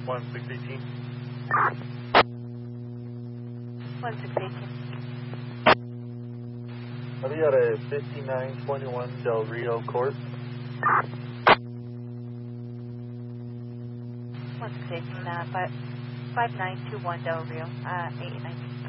1618. 1618. I'll be at a 5921 Del Rio Court. 1618, 5921 Del Rio, 8819.